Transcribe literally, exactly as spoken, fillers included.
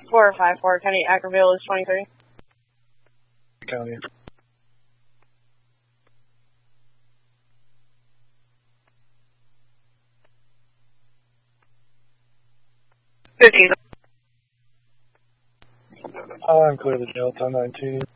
four five four, County Ackerville is twenty-three. County. fifteen. I'm clear the Delta nineteen.